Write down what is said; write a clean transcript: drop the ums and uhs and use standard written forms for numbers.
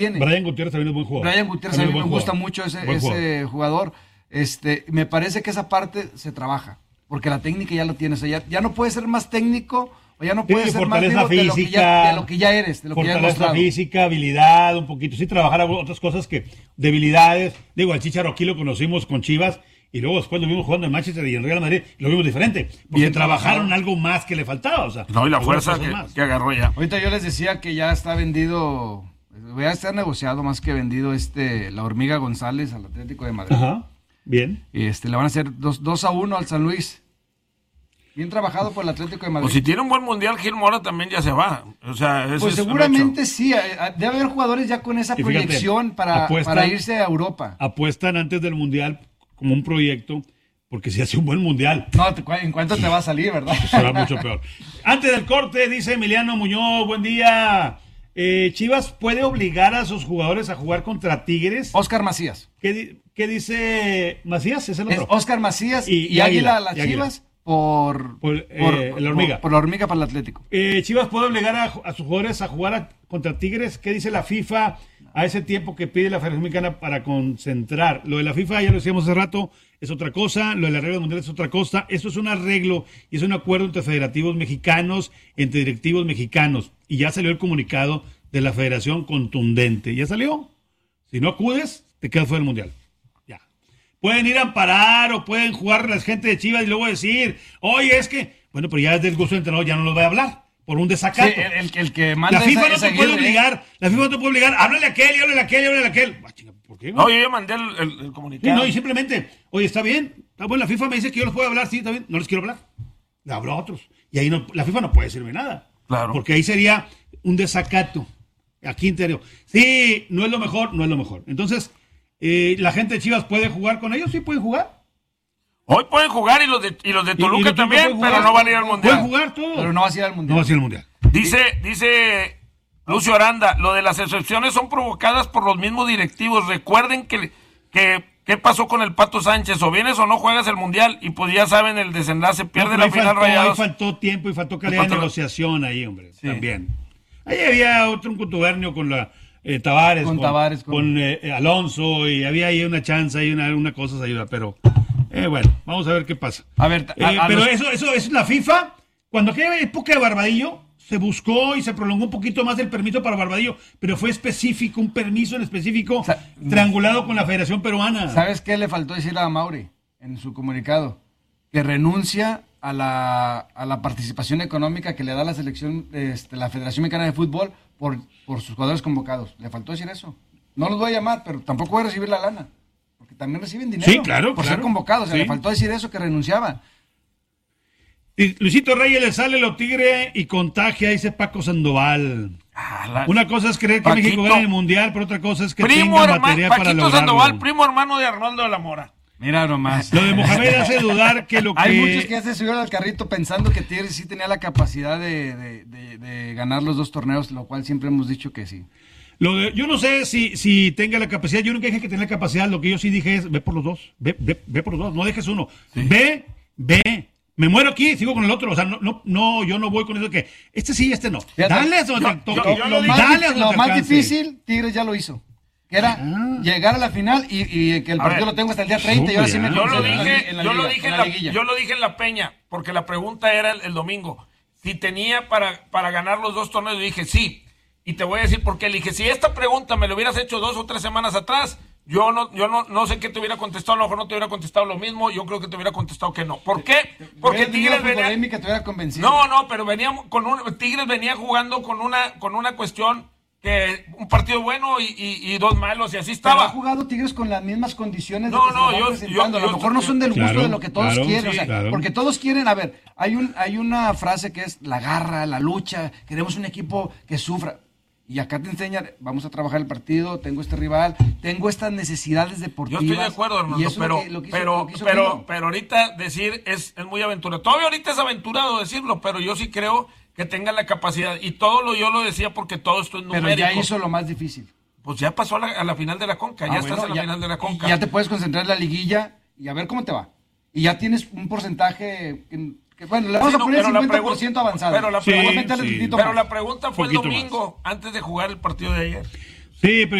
Brian Gutiérrez también es buen jugador. Brian Gutiérrez a mí me gusta mucho ese jugador. Me parece que esa parte se trabaja, porque la técnica ya lo tienes. O sea, ya no puedes ser más técnico, o ya no puedes ser más vivo de lo que ya eres, de lo que ya has mostrado. Física, habilidad, un poquito. Sí, trabajar otras cosas que debilidades. Digo, al Chicharo aquí lo conocimos con Chivas, y luego después lo vimos jugando en Manchester y en Real Madrid, y lo vimos diferente, porque trabajaron algo más que le faltaba. O sea, no, y la fuerza que agarró ya. Ahorita yo les decía que ya está vendido, ya está negociado más que vendido la Hormiga González al Atlético de Madrid. Ajá, bien. Le van a hacer 2-1 al San Luis. Bien trabajado por el Atlético de Madrid. Pues si tiene un buen mundial, Gil Mora también ya se va. O sea, pues seguramente sí. Debe haber jugadores ya con esa proyección para irse a Europa. Apuestan antes del mundial como un proyecto, porque si hace un buen mundial. No, ¿en cuánto te va a salir, verdad? Será mucho peor. Antes del corte, dice Emiliano Muñoz, buen día. Chivas puede obligar a sus jugadores a jugar contra Tigres. Oscar Macías. ¿Qué dice Macías? ¿Es el otro? Es Oscar Macías y Águila a las Chivas. Por la Hormiga. Por la Hormiga para el Atlético. Chivas puede obligar a sus jugadores a jugar contra Tigres. ¿Qué dice la FIFA a ese tiempo que pide la Federación Mexicana para concentrar? Lo de la FIFA, ya lo decíamos hace rato, es otra cosa. Lo de la regla mundial es otra cosa. Esto es un arreglo y es un acuerdo entre federativos mexicanos, entre directivos mexicanos. Y ya salió el comunicado de la Federación contundente. ¿Ya salió? Si no acudes, te quedas fuera del mundial. Pueden ir a amparar o pueden jugar la gente de Chivas y luego decir, oye, es que, bueno, pero ya desde el gusto del entrenador ya no los va a hablar por un desacato. Sí, el que manda la FIFA no te puede obligar, háblale a aquel y háblale a aquel y háblale a aquel. ¿Por qué? No, yo ya mandé el comunicado. No, y simplemente, oye, está bien, bueno, la FIFA me dice que yo los puedo hablar, sí, está bien, no les quiero hablar. Le hablo a otros. Y ahí la FIFA no puede decirme nada. Claro. Porque ahí sería un desacato. Aquí interior. Sí, no es lo mejor. Entonces, ¿la gente de Chivas puede jugar con ellos? Sí, pueden jugar. Hoy pueden jugar y los de Toluca también, pero no van a ir al mundial. Pueden jugar todos. Pero no va a ir al mundial. Dice Lucio Aranda, lo de las excepciones son provocadas por los mismos directivos. Recuerden que ¿qué pasó con el Pato Sánchez? O vienes o no juegas el mundial, y pues ya saben el desenlace, pierde la final Rayados. Ahí faltó tiempo y faltó calidad de negociación ahí, hombre, sí. También. Ahí había un contubernio con la Tavares, con Alonso, y había ahí una chance, y una cosa se ayuda, pero bueno, vamos a ver qué pasa. A ver, pero eso es la FIFA. Cuando aquella época de Barbadillo, se buscó y se prolongó un poquito más el permiso para Barbadillo, pero fue específico, un permiso en específico, triangulado con la Federación Peruana. ¿Sabes qué le faltó decir a Mauri en su comunicado? Que renuncia a la participación económica que le da la selección, la Federación Mexicana de Fútbol por sus jugadores convocados. Le faltó decir eso. No los voy a llamar, pero tampoco voy a recibir la lana, porque también reciben dinero, sí, claro, por ser convocados. O sea, le faltó decir eso, que renunciaba. Y Luisito Reyes le sale lo tigre y contagia, dice Paco Sandoval. Una cosa es creer que Paquito, México gane el mundial, pero otra cosa es que tenga materia para lograrlo. Sandoval, primo hermano de Arnoldo de la Mora. Mira nomás. Lo de Mohamed hace dudar que lo que... Hay muchos que ya se subieron al carrito pensando que Tigres sí tenía la capacidad de ganar los 2 torneos, lo cual siempre hemos dicho que sí. Yo no sé si tenga la capacidad. Yo nunca dije que tenía la capacidad. Lo que yo sí dije es, ve por los dos. Ve por los dos. No dejes uno. Sí. Ve. Me muero aquí, sigo con el otro. O sea, no, yo no voy con eso de que este sí, este no. Dale a donde te toque. Lo más difícil, Tigres ya lo hizo. Que era llegar a la final y que el partido lo tengo hasta el día 30 y ahora sí me Yo lo dije en la Peña, porque la pregunta era el domingo. Si tenía para ganar los 2 torneos, yo dije sí. Y te voy a decir por qué. Le dije, si esta pregunta me lo hubieras hecho 2 o 3 semanas atrás, yo no sé qué te hubiera contestado. A lo mejor no te hubiera contestado lo mismo. Yo creo que te hubiera contestado que no. ¿Por qué? Porque Tigres venía... te hubiera convencido. No, pero Tigres venía jugando con una cuestión, que un partido bueno y 2 malos, y así estaba. Pero ha jugado Tigres con las mismas condiciones. A lo mejor no son del gusto de lo que todos quieren. Sí, porque todos quieren, a ver, hay una frase que es la garra, la lucha, queremos un equipo que sufra. Y acá te enseñan, vamos a trabajar el partido, tengo este rival, tengo estas necesidades deportivas. Yo estoy de acuerdo, Arnoldo, pero ahorita decir es muy aventurado. Todavía ahorita es aventurado decirlo, pero yo sí creo que tenga la capacidad. Y yo lo decía porque todo esto es numérico. Pero ya hizo lo más difícil. Pues ya pasó a la final de la Conca, estás en la final de la Conca. Ya te puedes concentrar en la liguilla y a ver cómo te va. Y ya tienes un porcentaje... Bueno, le vamos a poner 50% avanzado. Pero la pregunta fue el domingo, antes de jugar el partido de ayer. Sí, pero